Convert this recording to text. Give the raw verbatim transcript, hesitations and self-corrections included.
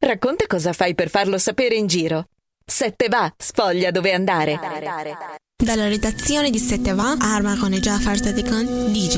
Racconta cosa fai per farlo sapere in giro. Sette va, sfoglia dove andare. Dalla redazione di Sette va, Arma con Jafar Sadikan, D J.